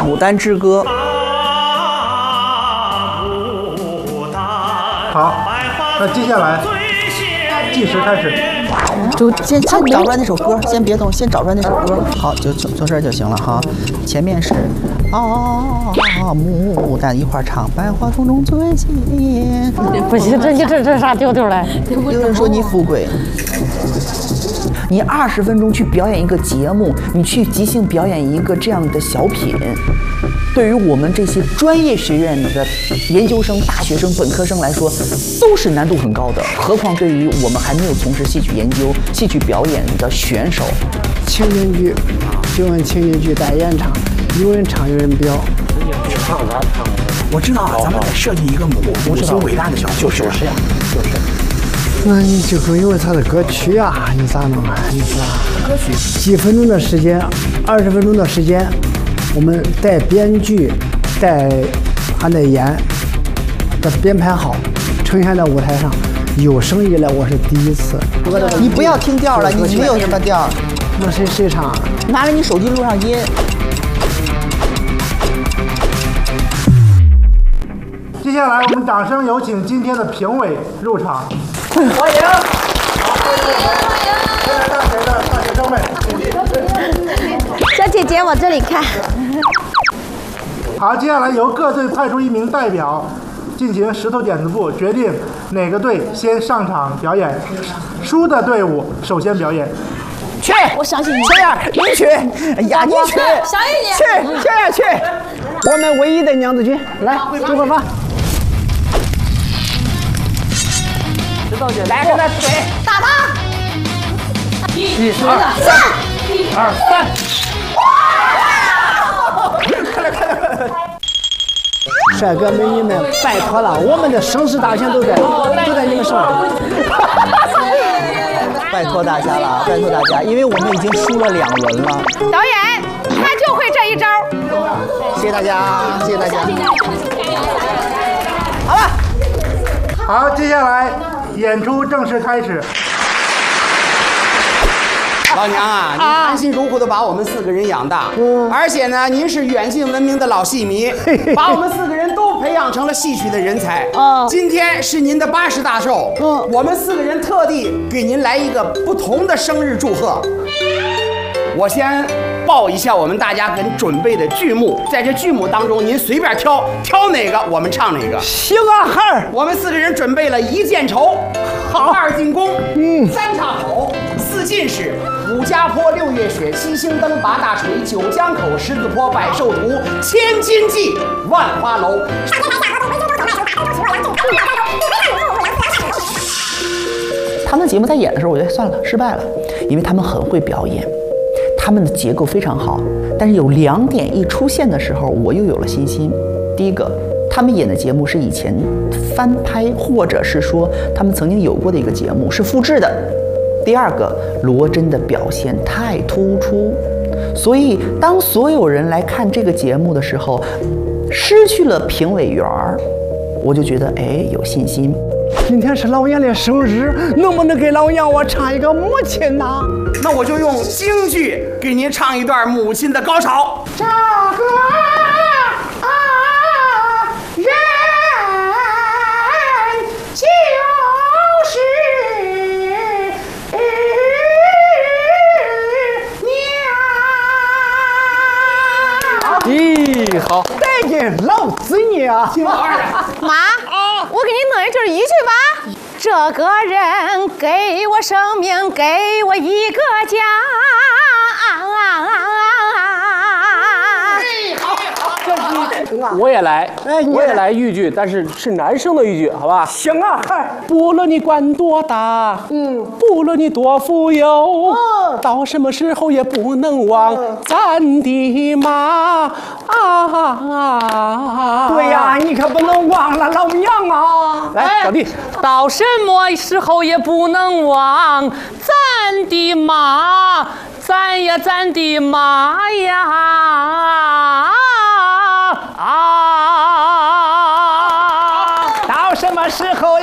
牡丹之歌》。 好，那接下来计时开始。 就先找出来那首歌，先别动，先找出来那首歌。好，就这就行了哈。前面是牡丹一块唱，百花丛中最起。 不行，这啥调调来？ 有人说你富贵。你20分钟去表演一个节目，你去即兴表演一个这样的小品，对于我们这些专业学院的研究生、大学生、本科生来说，都是难度很高的。何况对于我们还没有从事戏曲研究、戏曲表演的选手， 情景剧就按情景剧带演唱，有人唱有人表。 我知道了，咱们得设计一个母亲伟大的小故事。就是呀，就是。 那你就因为他的歌曲啊，你咋弄啊？你说歌曲几分钟的时间，20分钟的时间，我们带编剧，还得演，把编排好，呈现在舞台上。有生以来我是第一次。 你不要听调了，你没有什么调。 那谁唱？ 拿着你手机录上音。 接下来我们掌声有请今天的评委入场。 欢迎！ 大学的大学生们， 小姐姐往这里看。 好，接下来由各队派出1名代表进行石头剪子布，决定哪个队先上场表演。输的队伍首先表演。 去， 我相信你。 这样，你去，哎呀，你去， 小玉你去， 我们唯一的娘子军，来，这块发。 来，跟他怼， 打他 ！1、2、3，快！ 帅哥美女们，拜托了，我们的声势大权都在你们手上。 拜托大家了，拜托大家，因为我们已经输了2轮了。 导演，他就会这一招。 谢谢大家，谢谢大家。好了， 好，接下来演出正式开始。 老娘啊，您含辛茹苦的把我们4个人养大，而且呢，您是远近闻名的老戏迷，把我们4个人都培养成了戏曲的人才。今天是您的80大寿，我们4个人特地给您来一个不同的生日祝贺。我先报一下我们大家给您准备的剧目，在这剧目当中，您随便挑哪个，我们唱哪个。 行啊，孩儿， 我们4个人准备了1见愁，好2进宫，3岔口，4进士，5家坡，6月雪，7星灯，8大锤，9江口，狮子坡，百寿图，千金记，万花楼。 他们节目在演的时候，我觉得算了，失败了，因为他们很会表演，他们的结构非常好。但是有2点一出现的时候，我又有了信心。第一个，他们演的节目是以前翻拍，或者是说他们曾经有过的一个节目，是复制的。第二个，罗真的表现太突出，所以当所有人来看这个节目的时候，失去了评委员儿，我就觉得有信心。 今天是老娘的生日，能不能给老娘我唱一个母亲呐？ 那我就用京剧给您唱一段母亲的高潮。 这个人就是娘。 咦，好， 带劲，老子娘！ 妈，我给你弄一句一句吧。这个人给我生命，给我一个家。 我也来，我也来豫剧，但是是男生的豫剧，好吧？ 行啊，嗨， 不论你官多大，不论你多富有，到什么时候也不能忘咱的妈啊！ 对呀，你可不能忘了老娘啊！ 来，小弟， 到什么时候也不能忘咱的妈，咱呀咱的妈呀！ 到什么时候